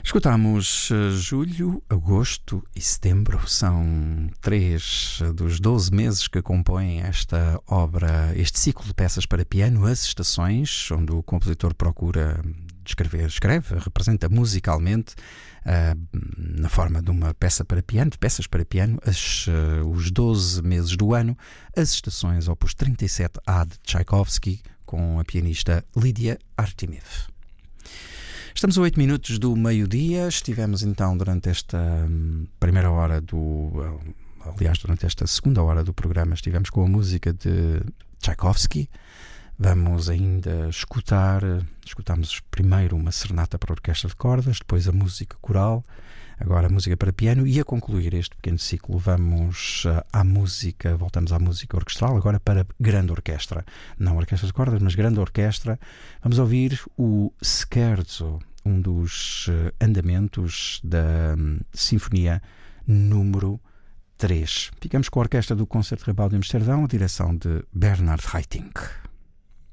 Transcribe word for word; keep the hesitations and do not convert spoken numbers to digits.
Escutamos uh, julho, agosto e setembro. São três dos doze meses que compõem esta obra, este ciclo de peças para piano, As Estações, onde o compositor procura descrever, escreve, representa musicalmente, uh, na forma de uma peça para piano, de peças para piano, as, uh, os doze meses do ano, As Estações, opus trinta e sete A de Tchaikovsky, com a pianista Lídia Artemiev. Estamos a oito minutos do meio-dia. Estivemos então durante esta primeira hora do... Aliás, durante esta segunda hora do programa estivemos com a música de Tchaikovsky. Vamos ainda escutar... Escutamos primeiro uma serenata para orquestra de cordas, depois a música coral, agora a música para piano, e a concluir este pequeno ciclo vamos à música, voltamos à música orquestral, agora para grande orquestra. Não orquestra de cordas, mas grande orquestra. Vamos ouvir o Scherzo, um dos andamentos da Sinfonia número três. Ficamos com a orquestra do Concertgebouw de Amsterdão, a direção de Bernard Haitink.